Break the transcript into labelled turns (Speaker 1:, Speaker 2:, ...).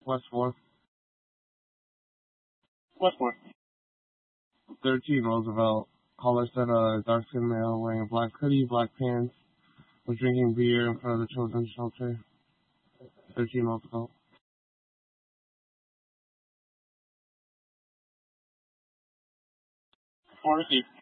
Speaker 1: West 4th.
Speaker 2: West 4th.
Speaker 1: 13 Roosevelt. Caller said a dark-skinned male wearing a black hoodie, black pants, was drinking beer in front of the children's shelter. 13 Roosevelt.
Speaker 2: 4 received.